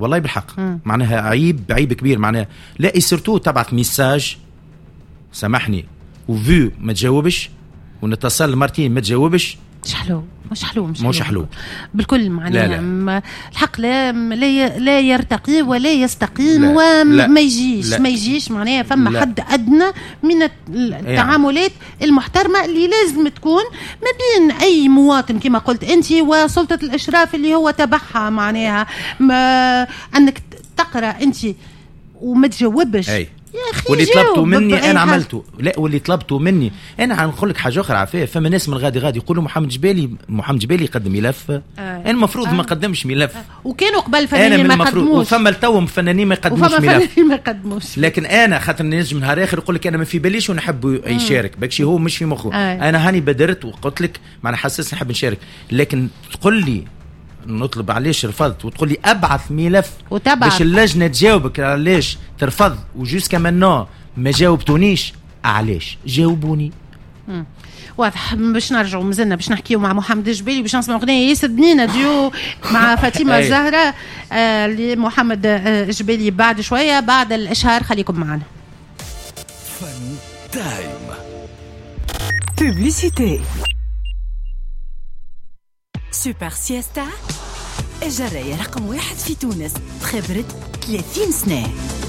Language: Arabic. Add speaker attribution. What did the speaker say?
Speaker 1: والله بالحق. معناها عيب كبير معناها. لا سيرتو تبعث ميساج سامحني وفيو ما تجاوبش ونتصل مرتين ما تجاوبش. مش حلو
Speaker 2: بالكل معناها. الحق لا يرتقي ولا يستقيم وما يجيش معناها. فما حد أدنى من التعاملات المحترمة اللي لازم تكون ما بين أي مواطن كما قلت أنت وسلطة الإشراف اللي هو تبعها معناها. أنك تقرأ أنت وما تجاوبش
Speaker 1: واللي طلبته مني انا عملته. لا واللي طلبته مني انا هنقول لك حاجه اخرى عفايه. فما ناس من غادي يقولوا محمد جبالي يقدم ملف. انا المفروض ما قدمش ملف.
Speaker 2: وكانوا قبل فنانين ما قدموش.
Speaker 1: وفما التو فنانين ما يقدموش ملف.
Speaker 2: ما قدموش.
Speaker 1: لكن انا خاطر نجم نهار اخر يقول لك انا ما في باليش ونحب يشارك باكشي هو مش في مخه. انا هاني بدرت وقلت لك معناها حسسني نحب نشارك. لكن تقول لي نطلب علاش رفضت وتقول لي ابعث ملف باش اللجنه تجاوبك علاش ترفض وجوسكا منو ما جاوبتونيش. علاش جاوبوني؟
Speaker 2: واضح. باش نرجعوا مازلنا باش نحكيو مع محمد جبالي باش نسمعوا اغنيه ياسر بنينه ديو مع فاطمه الزهراء لمحمد جبالي بعد شويه بعد الاشهار. خليكم معنا.
Speaker 3: فن تايم بوبليسيتي. سوبر سيستا الجراية رقم 1 في تونس بخبرة 30 سنة.